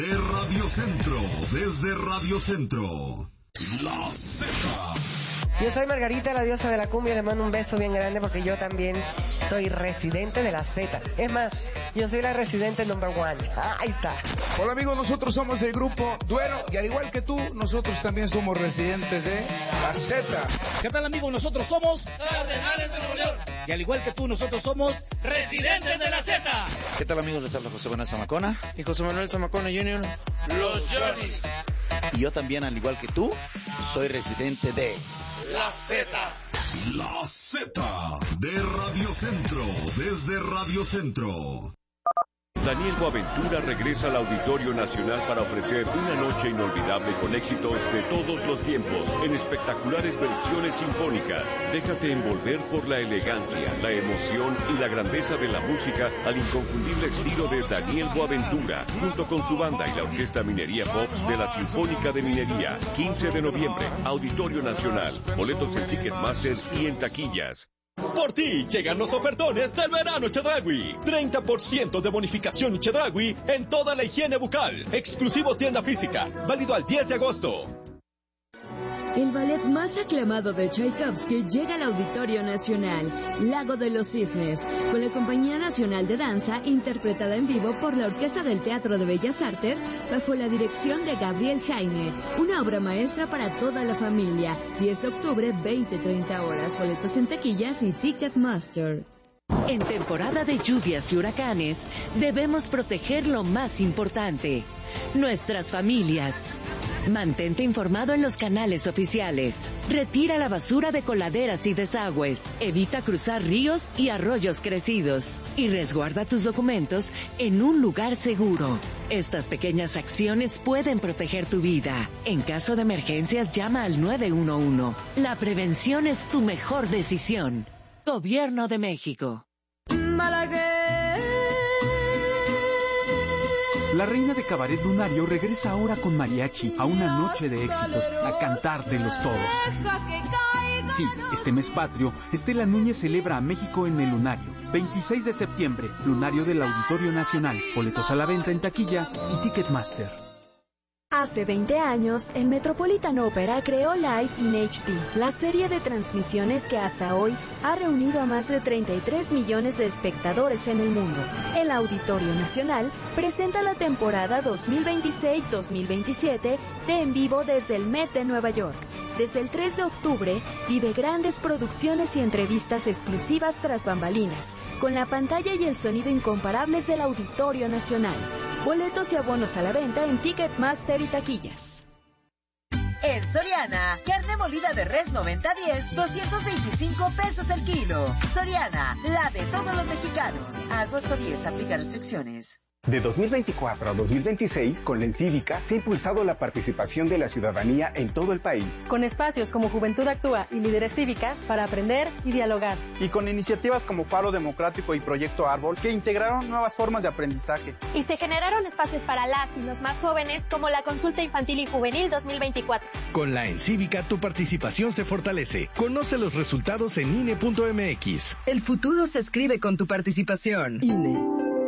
De Radio Centro, desde Radio Centro, La Z. Yo soy Margarita, la diosa de la cumbia, le mando un beso bien grande porque yo también soy residente de la Z. Es más, yo soy la residente number one. Ahí está. Hola amigos, nosotros somos el grupo Duero y al igual que tú, nosotros también somos residentes de la Z. ¿Qué tal amigos? Nosotros somos Cardenales de Nuevo León y al igual que tú, nosotros somos residentes de la Z. ¿Qué tal amigos? Les habla José Manuel Zamacona y José Manuel Zamacona Jr. Los Johnnies. Y yo también, al igual que tú, soy residente de la Z. La Z de Radio Centro, desde Radio Centro. Daniel Boaventura regresa al Auditorio Nacional para ofrecer una noche inolvidable con éxitos de todos los tiempos, en espectaculares versiones sinfónicas. Déjate envolver por la elegancia, la emoción y la grandeza de la música al inconfundible estilo de Daniel Boaventura, junto con su banda y la Orquesta Minería Pops de la Sinfónica de Minería. 15 de noviembre, Auditorio Nacional. Boletos en Ticketmaster y en taquillas. Por ti llegan los ofertones del verano Chedraui. 30% de bonificación Chedraui en toda la higiene bucal. Exclusivo tienda física. Válido al 10 de agosto. El ballet más aclamado de Tchaikovsky llega al Auditorio Nacional, Lago de los Cisnes, con la Compañía Nacional de Danza, interpretada en vivo por la Orquesta del Teatro de Bellas Artes, bajo la dirección de Gabriel Jaime. Una obra maestra para toda la familia. 10 de octubre, 20-30 horas. Boletos en taquillas y Ticketmaster. En temporada de lluvias y huracanes, debemos proteger lo más importante, nuestras familias. Mantente informado en los canales oficiales. Retira la basura de coladeras y desagües. Evita cruzar ríos y arroyos crecidos. Y resguarda tus documentos en un lugar seguro. Estas pequeñas acciones pueden proteger tu vida. En caso de emergencias, llama al 911. La prevención es tu mejor decisión. Gobierno de México. La reina de Cabaret Lunario regresa ahora con mariachi a una noche de éxitos, a cantar de los todos. Sí, este mes patrio, Estela Núñez celebra a México en el Lunario. 26 de septiembre, Lunario del Auditorio Nacional. Boletos a la venta en taquilla y Ticketmaster. Hace 20 años, el Metropolitan Opera creó Live in HD, la serie de transmisiones que hasta hoy ha reunido a más de 33 millones de espectadores en el mundo. El Auditorio Nacional presenta la temporada 2026-2027 de En Vivo desde el Met de Nueva York. Desde el 3 de octubre, vive grandes producciones y entrevistas exclusivas tras bambalinas, con la pantalla y el sonido incomparables del Auditorio Nacional. Boletos y abonos a la venta en Ticketmaster y taquillas. En Soriana, carne molida de res 90-10, 225 pesos el kilo. Soriana, la de todos los mexicanos. A agosto 10, aplica restricciones. De 2024 a 2026, con la Encívica se ha impulsado la participación de la ciudadanía en todo el país. Con espacios como Juventud Actúa y Líderes Cívicas para aprender y dialogar. Y con iniciativas como Faro Democrático y Proyecto Árbol que integraron nuevas formas de aprendizaje. Y se generaron espacios para las y los más jóvenes como la Consulta Infantil y Juvenil 2024. Con la Encívica tu participación se fortalece. Conoce los resultados en INE.mx. El futuro se escribe con tu participación. INE.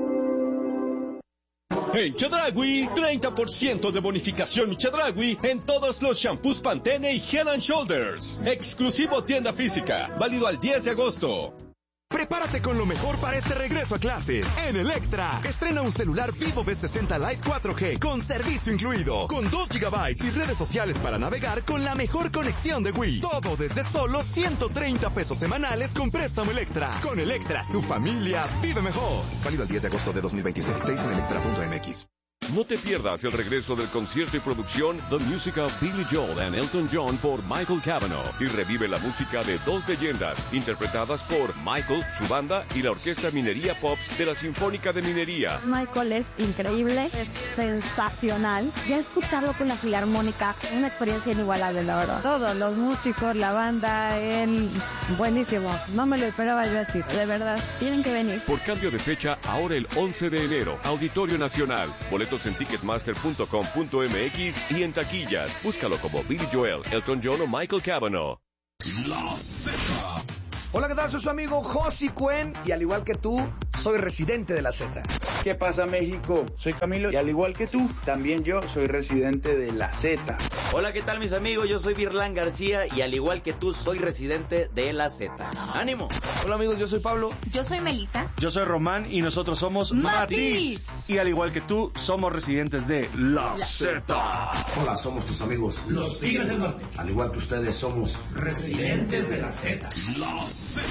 En Chedraui, 30% de bonificación Chedraui en todos los shampoos Pantene y Head & Shoulders. Exclusivo tienda física, válido al 10 de agosto. Prepárate con lo mejor para este regreso a clases. En Electra, estrena un celular Vivo V60 Lite 4G con servicio incluido, con 2 GB y redes sociales para navegar con la mejor conexión de Wii. Todo desde solo 130 pesos semanales con préstamo Electra. Con Electra, tu familia vive mejor. Válido el 10 de agosto de 2026. Stays en electra.mx. No te pierdas el regreso del concierto y producción The Music of Billy Joel and Elton John por Michael Cavanaugh y revive la música de dos leyendas interpretadas por Michael, su banda y la Orquesta Minería Pops de la Sinfónica de Minería. Michael es increíble, es sensacional. Ya escucharlo con la Filarmónica, una experiencia inigualable, la verdad. Todos los músicos, la banda, él, buenísimo. No me lo esperaba yo así, de verdad. Tienen que venir. Por cambio de fecha, ahora el 11 de enero, Auditorio Nacional. Boletos en ticketmaster.com.mx y en taquillas. Búscalo como Billy Joel, Elton John o Michael Cavanaugh. La Z. Hola, ¿qué tal? Soy su amigo Josi Cuen y al igual que tú, soy residente de la Z. ¿Qué pasa, México? Soy Camilo y al igual que tú, también yo soy residente de la Z. Hola, ¿qué tal, mis amigos? Yo soy Virlán García y al igual que tú, soy residente de la Z. ¡Ánimo! Hola, amigos, yo soy Pablo. Yo soy Melissa. Yo soy Román y nosotros somos Matiz. Y al igual que tú, somos residentes de la Z. Hola, somos tus amigos, los Tigres del Norte. Al igual que ustedes, somos residentes de la Z. La Z.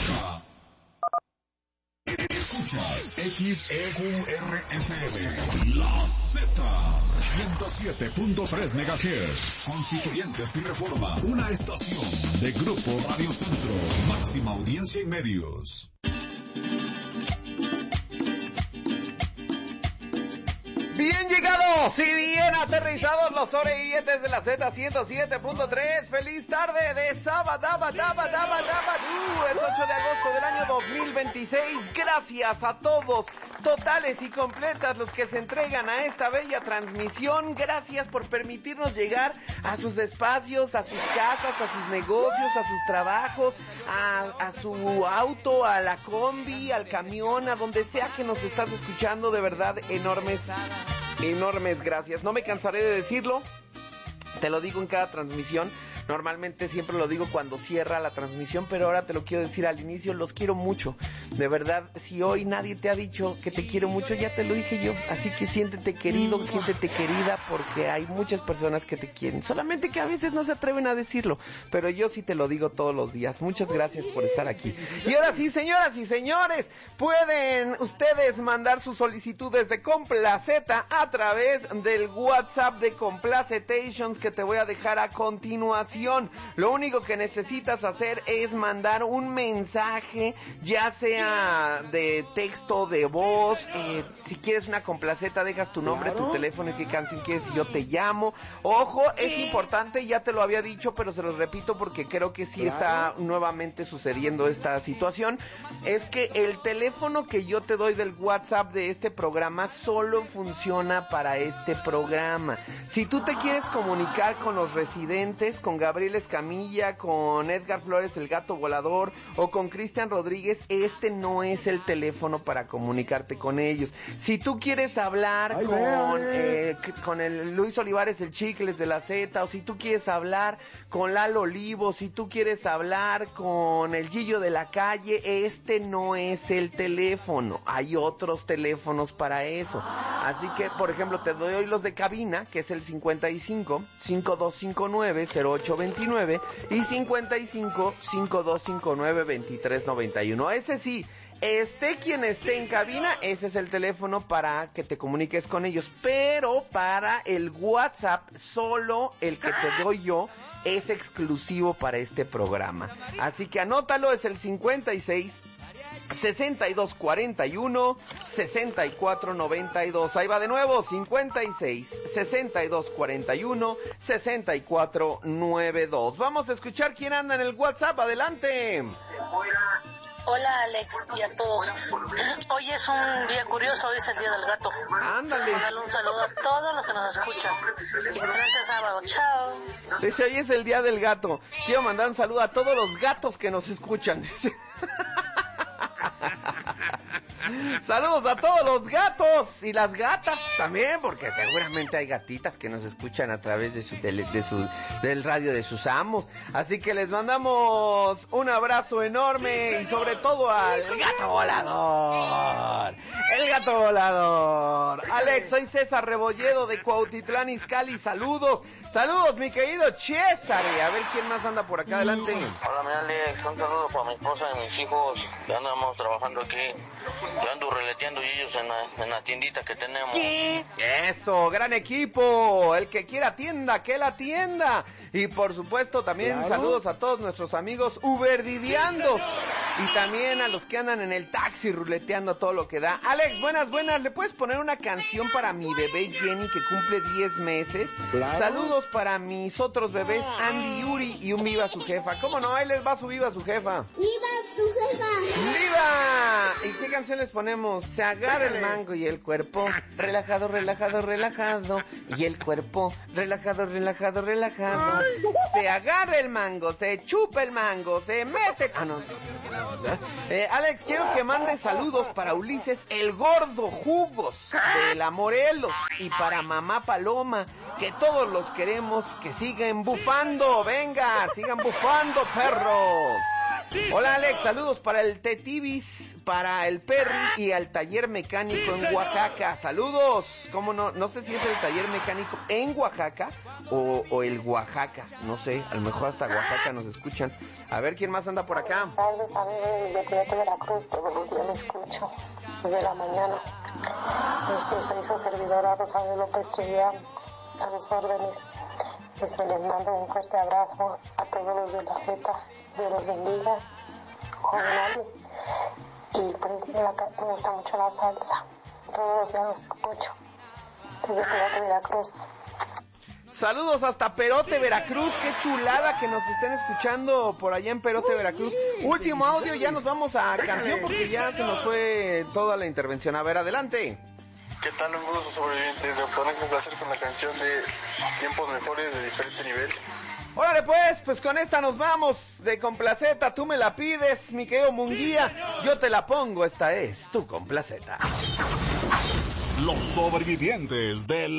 Escuchas XEQRFM, La Z, 107.3 MHz, Constituyentes y Reforma, una estación de Grupo Radio Centro, máxima audiencia y medios. Bien llegados y bien aterrizados los sobrevivientes de la Z 107.3. Feliz tarde de sábado, es 8 de agosto del año 2026. Gracias a todos, totales y completas, los que se entregan a esta bella transmisión. Gracias por permitirnos llegar a sus espacios, a sus casas, a sus negocios, a sus trabajos, a su auto, a la combi, al camión, a donde sea que nos estás escuchando. De verdad, enormes gracias. No me cansaré de decirlo, te lo digo en cada transmisión. Normalmente siempre lo digo cuando cierra la transmisión, pero ahora te lo quiero decir al inicio, los quiero mucho. De verdad, si hoy nadie te ha dicho que te quiero mucho, ya te lo dije yo. Así que siéntete querido, siéntete querida, porque hay muchas personas que te quieren. Solamente que a veces no se atreven a decirlo, pero yo sí te lo digo todos los días. Muchas gracias por estar aquí. Y ahora sí, señoras y señores, pueden ustedes mandar sus solicitudes de Complaceta a través del WhatsApp de Complacetations que te voy a dejar a continuación. Lo único que necesitas hacer es mandar un mensaje, ya sea de texto, de voz. Si quieres una complaceta, dejas tu nombre, tu teléfono y qué canción quieres y yo te llamo. Ojo, es importante, ya te lo había dicho, pero se los repito porque creo que sí está nuevamente sucediendo esta situación. Es que el teléfono que yo te doy del WhatsApp de este programa solo funciona para este programa. Si tú te quieres comunicar con los residentes, con Gabriel Escamilla, con Edgar Flores, el gato volador, o con Cristian Rodríguez, este no es el teléfono para comunicarte con ellos. Si tú quieres hablar con el Luis Olivares, el Chicles de la Z, o si tú quieres hablar con Lalo Olivo, si tú quieres hablar con el Gillo de la Calle, este no es el teléfono. Hay otros teléfonos para eso. Así que, por ejemplo, te doy los de cabina, que es el 55-5259-0829 y 55-5259-2391. Ese sí, esté quien esté en cabina, ese es el teléfono para que te comuniques con ellos. Pero para el WhatsApp, solo el que te doy yo es exclusivo para este programa. Así que anótalo, es el 56-6241-6492. Ahí va de nuevo, 56-6241-6492. Vamos a escuchar quién anda en el WhatsApp. Adelante. Hola, Alex, y a todos. Hoy es un día curioso, hoy es el Día del Gato. Ándale. Mandale un saludo a todos los que nos escuchan. Excelente sábado, chao. Dice, hoy es el Día del Gato. Quiero mandar un saludo a todos los gatos que nos escuchan. Dice. Saludos a todos los gatos y las gatas también, porque seguramente hay gatitas que nos escuchan a través de del radio de sus amos. Así que les mandamos un abrazo enorme y sobre todo al gato volador. El gato volador. Alex, soy César Rebolledo de Cuautitlán Izcalli. Saludos, mi querido César. A ver quién más anda por acá, adelante. Hola, mi Alex, un saludo para mi esposa y mis hijos. Ya andamos trabajando aquí. Yo ando releteando y ellos en la tiendita que tenemos. ¿Qué? Eso, gran equipo. El que quiera tienda, que la tienda. Y por supuesto también saludos a todos nuestros amigos uberdidiandos. Y también a los que andan en el taxi ruleteando todo lo que da. Alex, buenas. ¿Le puedes poner una canción para mi bebé Jenny que cumple 10 meses? Claro. Saludos para mis otros bebés Andy y Yuri y un viva su jefa. ¿Cómo no? Ahí les va su viva su jefa. ¡Viva su jefa! ¡Viva! ¿Y qué canción les ponemos? Se agarra el mango y el cuerpo relajado, relajado, relajado. Y el cuerpo relajado, relajado, relajado. Se agarra el mango, se chupa el mango, se mete... Ah, no. Alex, quiero que mandes saludos para Ulises el Gordo Jugos de la Morelos y para mamá Paloma, que todos los queremos que sigan bufando. Venga, sigan bufando, perros. Hola Alex, saludos para el Tetibis, para el Perry y al taller mecánico en Oaxaca. Saludos. ¿Cómo no? No sé si es el taller mecánico en Oaxaca o el Oaxaca. No sé, a lo mejor hasta Oaxaca nos escuchan. A ver, ¿quién más anda por acá? Les saludo desde Piloto Veracruz, todos los días lo escucho, desde la mañana. Soy su servidora Rosario López Trivian, a los órdenes. Les mando un fuerte abrazo a todos los de la Z. Dios los bendiga, joven. Y pues me gusta mucho la salsa. Todos los días los escucho. Desde Perote, Veracruz. Saludos hasta Perote, Veracruz. Qué chulada que nos estén escuchando por allá en Perote, Veracruz. Último audio, ya nos vamos a canción porque ya se nos fue toda la intervención. A ver, adelante. ¿Qué tal, un gusto sobreviviente? Doctor, un placer con la canción de Tiempos Mejores de Diferente Nivel. Órale pues con esta nos vamos de Complaceta. Tú me la pides, mi querido Munguía, yo te la pongo. Esta es tu Complaceta. Los sobrevivientes del